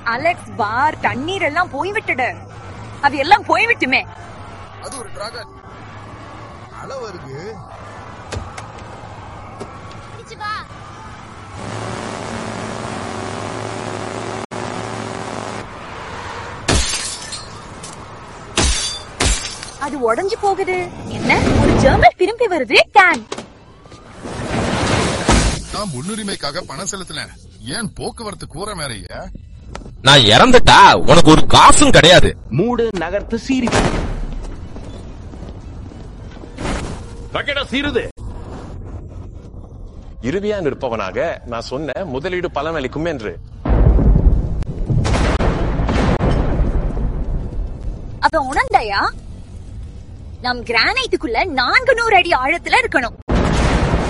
Alex பார் தண்ணீர் எல்லாம் போய்விட்டது. அது எல்லாம் போய்விட்டுமே. அது ஒரு டிராகன். அலை வருது. அது உடைஞ்சு போகுது. என்ன ஒரு ஜெர்மன் திரும்பி வருது. கேன் நான் முன்னுரிமைக்காக பணம் செலுத்தினேன். ஏன் போக்குவரத்து கூற மேறைய? நான் இறந்துட்டா உனக்கு ஒரு காசும் கிடையாது. மூடு நகர்த்து சீரி சீருது. இறுதியா நிற்பவனாக நான் சொன்ன முதலீடு பலனளிக்கும் என்று. அப்ப உணர்ந்தாயா? நம் கிரானைட்டுக்குள்ள 400 அடி ஆழத்துல இருக்கணும்.